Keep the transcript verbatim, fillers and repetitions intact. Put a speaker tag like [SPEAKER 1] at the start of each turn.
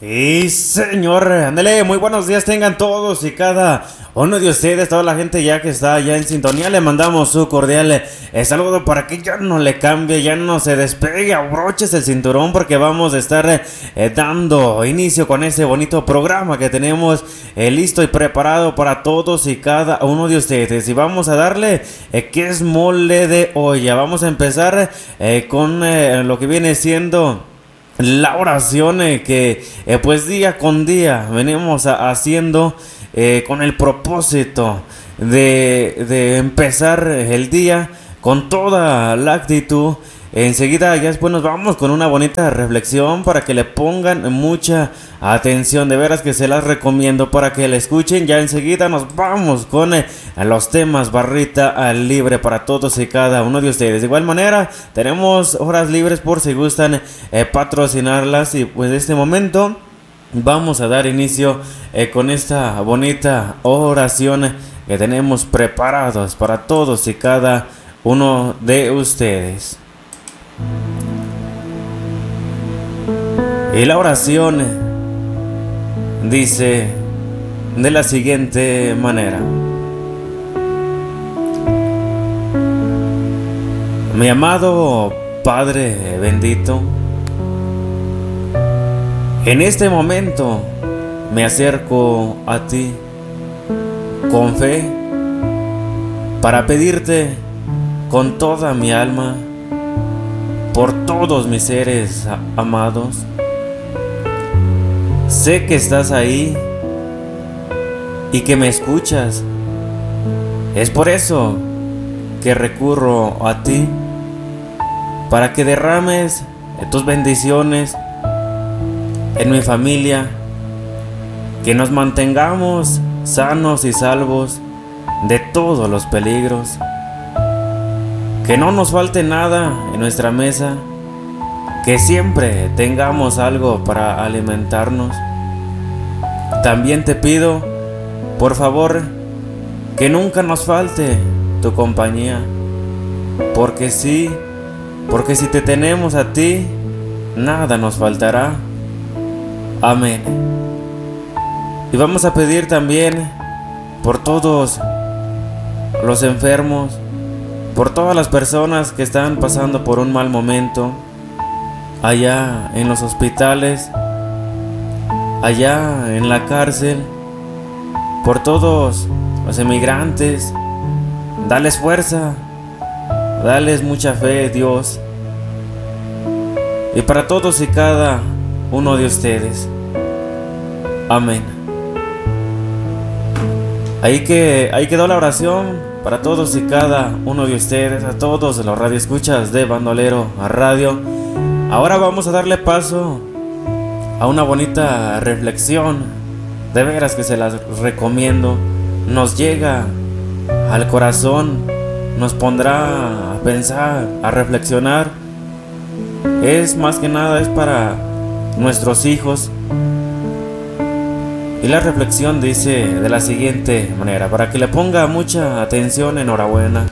[SPEAKER 1] Y señor, ándale, muy buenos días tengan todos y cada uno de ustedes, toda la gente ya que está ya en sintonía, le mandamos su cordial eh, saludo para que ya no le cambie, ya no se despegue, abroches el cinturón porque vamos a estar eh, dando inicio con ese bonito programa que tenemos eh, listo y preparado para todos y cada uno de ustedes. Y vamos a darle eh, que es mole de olla. Vamos a empezar eh, con eh, lo que viene siendo la oración eh, que eh, pues día con día venimos a, haciendo eh, con el propósito de, de empezar el día con toda la actitud. Enseguida ya después nos vamos con una bonita reflexión para que le pongan mucha atención, de veras que se las recomiendo para que la escuchen. Ya enseguida nos vamos con eh, los temas barrita libre para todos y cada uno de ustedes. De igual manera tenemos horas libres por si gustan eh, patrocinarlas. Y pues en este momento vamos a dar inicio eh, con esta bonita oración que tenemos preparados para todos y cada uno de ustedes. Y la oración dice de la siguiente manera: mi amado Padre bendito, en este momento me acerco a ti con fe para pedirte con toda mi alma por todos mis seres amados. Sé que estás ahí y que me escuchas. Es por eso que recurro a ti para que derrames tus bendiciones en mi familia, que nos mantengamos sanos y salvos de todos los peligros, que no nos falte nada en nuestra mesa, que siempre tengamos algo para alimentarnos. También te pido, por favor, que nunca nos falte tu compañía, porque sí, porque si te tenemos a ti, nada nos faltará. Amén. Y vamos a pedir también por todos los enfermos, por todas las personas que están pasando por un mal momento allá en los hospitales, allá en la cárcel, por todos los emigrantes. Dales fuerza, dales mucha fe, Dios, y para todos y cada uno de ustedes. Amén. Ahí que ahí quedó la oración para todos y cada uno de ustedes, a todos los radioescuchas de Bandolero a Radio. Ahora vamos a darle paso a una bonita reflexión, de veras que se las recomiendo. Nos llega al corazón, nos pondrá a pensar, a reflexionar. Es más que nada, es para nuestros hijos. Y la reflexión dice de la siguiente manera, para que le ponga mucha atención, enhorabuena.